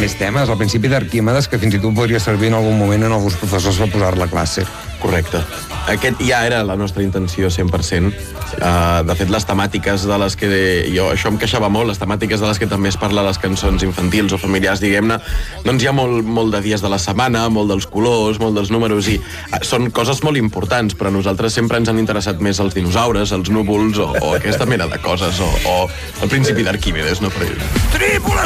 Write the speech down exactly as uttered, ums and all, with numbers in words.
més temes, al principi d'Arquímedes, que fins i tot podria servir en algun moment en alguns professors per posar-la a classe. Correcte. Aquest ja era la nostra intenció cent per cent. Uh, de fet, les temàtiques de les que... Jo, això em queixava molt, les temàtiques de les que també es parla a les cançons infantils o familiars, diguem-ne, doncs hi ha molt, molt de dies de la setmana, molt dels colors, molt dels números, i uh, són coses molt importants, però a nosaltres sempre ens han interessat més els dinosaures, els núvols, o, o aquesta mena de coses, o, o el principi d'Arquímedes, no?